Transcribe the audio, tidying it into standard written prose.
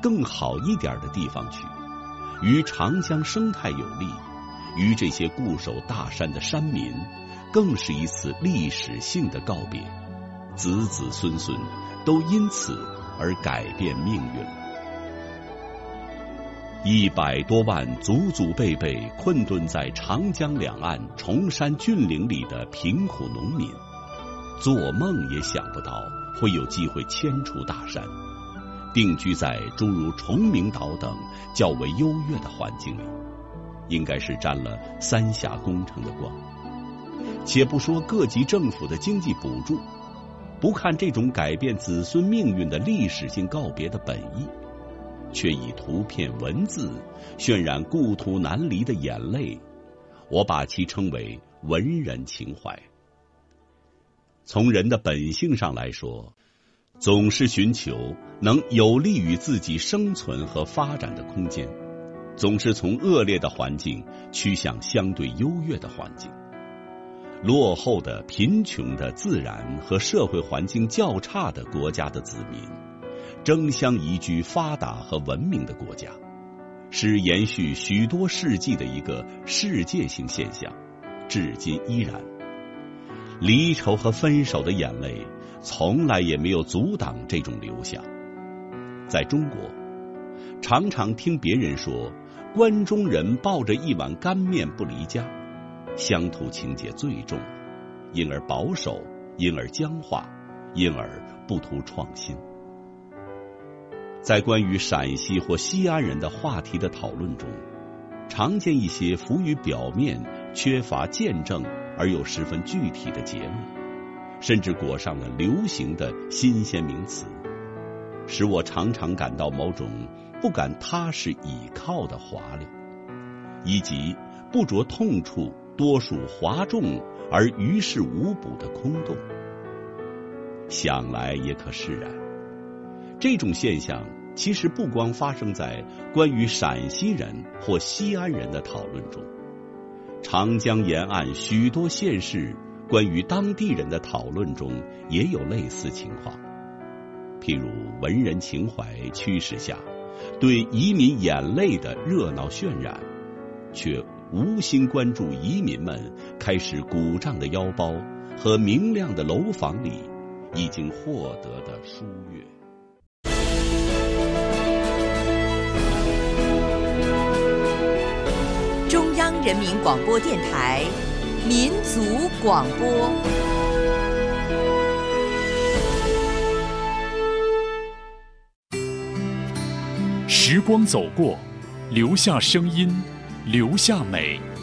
更好一点的地方去，与长江生态有利，与这些固守大山的山民，更是一次历史性的告别，子子孙孙都因此而改变命运了。100多万祖祖辈辈困顿在长江两岸崇山峻岭里的贫苦农民，做梦也想不到会有机会迁出大山，定居在诸如崇明岛等较为优越的环境里，应该是沾了三峡工程的光。且不说各级政府的经济补助，不看这种改变子孙命运的历史性告别的本意，却以图片文字渲染故土难离的眼泪，我把其称为文人情怀。从人的本性上来说，总是寻求能有利于自己生存和发展的空间，总是从恶劣的环境趋向相对优越的环境。落后的、贫穷的、自然和社会环境较差的国家的子民争相移居发达和文明的国家，是延续许多世纪的一个世界性现象，至今依然。离愁和分手的眼泪从来也没有阻挡这种流向。在中国，常常听别人说关中人抱着一碗干面不离家，乡土情节最重，因而保守，因而僵化，因而不图创新。在关于陕西或西安人的话题的讨论中，常见一些浮于表面、缺乏见证而又十分具体的结论，甚至裹上了流行的新鲜名词，使我常常感到某种不敢踏实倚靠的滑溜，以及不着痛处多数哗众而于事无补的空洞。想来也可释然，这种现象其实不光发生在关于陕西人或西安人的讨论中，长江沿岸许多县市关于当地人的讨论中也有类似情况。譬如文人情怀驱使下对移民眼泪的热闹渲染，却无心关注移民们开始鼓胀的腰包和明亮的楼房里已经获得的疏悦。 中央人民广播电台民族广播。 时光走过，留下声音，留下美。